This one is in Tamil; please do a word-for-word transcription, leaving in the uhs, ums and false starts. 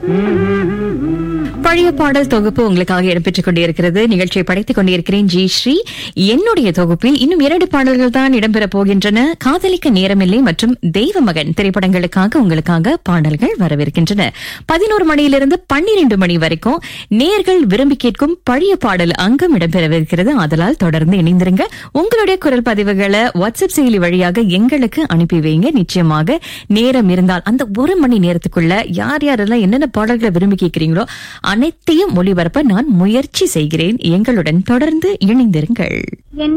பழைய பாடல் தொகுப்பு உங்களுக்காக இடம்பெற்றுக் கொண்டிருக்கிறது. நிகழ்ச்சியை படைத்துக் கொண்டிருக்கிறேன் ஜி ஸ்ரீ. என்னுடைய தொகுப்பில் இன்னும் இரண்டு பாடல்கள் தான் இடம்பெற போகின்றன. காதலிக்க நேரமில்லை மற்றும் தெய்வ மகன் திரைப்படங்களுக்காக உங்களுக்காக பாடல்கள் வரவிருக்கின்றன. பதினோரு மணியிலிருந்து பன்னிரண்டு மணி வரைக்கும் நேர்கள் விரும்பி கேட்கும் பழைய பாடல் அங்கம் இடம்பெறவிருக்கிறது. அதனால் தொடர்ந்து இணைந்திருங்க. உங்களுடைய குரல் பதிவுகளை வாட்ஸ்அப் செயலி வழியாக எங்களுக்கு அனுப்பி வைங்க. நிச்சயமாக நேரம் இருந்தால் அந்த ஒரு மணி நேரத்துக்குள்ள யார் யாரெல்லாம் என்னென்ன பாடல்களை விரும்பி கேட்கிறீங்களோ அனைத்தையும் ஒளிபரப்ப நான் முயற்சி செய்கிறேன். எங்களுடன் தொடர்ந்து இணைந்திருங்கள்.